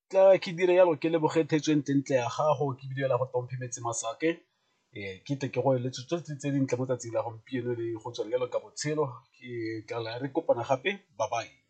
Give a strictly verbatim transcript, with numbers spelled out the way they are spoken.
tla ke dire yalo ke leboge thetso ya gago ke bidiela go tomphe metsi masake um ke tle ke go eletse tsotlhe tse dintle mo tsatsing la gompieno le go tswelela ka botshelo ke tla re kopana gape, bye bye.